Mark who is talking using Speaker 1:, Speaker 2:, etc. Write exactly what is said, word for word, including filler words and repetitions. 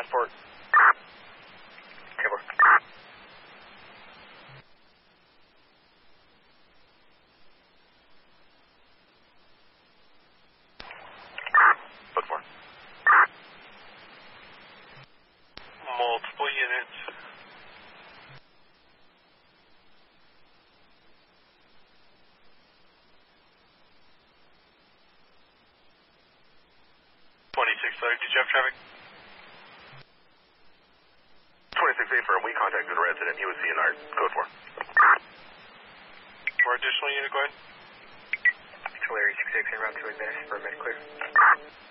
Speaker 1: transport.
Speaker 2: Cover. Look for.
Speaker 1: Multiple units. twenty-six thirty, did you have traffic?
Speaker 2: twenty-six eight firm, we contacted a resident. He was C N R. Code four.
Speaker 1: For additional unit, go ahead.
Speaker 2: Larry six six en route to advance for a minute clear.